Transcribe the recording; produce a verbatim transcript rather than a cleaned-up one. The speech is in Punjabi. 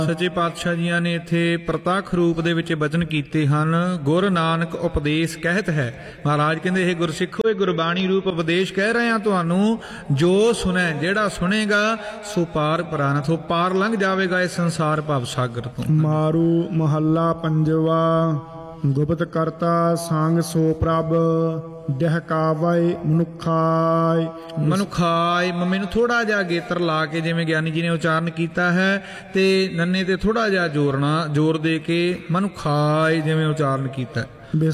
ਸੱਚੇ ਪਾਤਸ਼ਾਹ ਜੀਆਂ ਨੇ ਇੱਥੇ ਪ੍ਰਤੱਖ ਰੂਪ ਦੇ ਵਿੱਚ ਬਚਨ ਕੀਤੇ ਹਨ। ਗੁਰ ਨਾਨਕ ਉਪਦੇਸ਼ ਕਹਿਤ ਹੈ। ਮਹਾਰਾਜ ਕਹਿੰਦੇ ਇਹ ਗੁਰਸਿੱਖੋ, ਇਹ ਗੁਰਬਾਣੀ ਰੂਪ ਉਪਦੇਸ਼ ਕਹਿ ਰਹੇ ਹਾਂ ਤੁਹਾਨੂੰ, ਜੋ ਸੁਣੈ, ਜਿਹੜਾ ਸੁਣੇਗਾ ਸੋ ਪਾਰ ਪ੍ਰਾਨਤ ਹੋ, ਪਾਰ ਲੰਘ ਜਾਵੇਗਾ ਇਸ ਸੰਸਾਰ ਭਵ ਸਾਗਰ ਤੋਂ। ਮਾਰੂ ਮਹੱਲਾ ਪੰਜਵਾ। ਗੁਪਤ ਕਰਤਾ ਸੰਗ ਸੋ ਪ੍ਰਭ, ਦਹਿਕਾਵੈ ਮਨੁਖਾਇ। ਮਨੁਖਾਇ ਮੈਨੂੰ ਥੋੜਾ ਜਿਹਾ ਗੇਤਰ ਲਾ ਕੇ ਜਿਵੇਂ ਗਿਆਨੀ ਜੀ ਨੇ ਉਚਾਰਨ ਕੀਤਾ ਹੈ, ਤੇ ਨੰਨੇ ਤੇ ਥੋੜਾ ਜਿਹਾ ਜੋਰਨਾ, ਜ਼ੋਰ ਦੇ ਕੇ ਮਨੁਖਾਇ ਜਿਵੇਂ ਉਚਾਰਨ ਕੀਤਾ।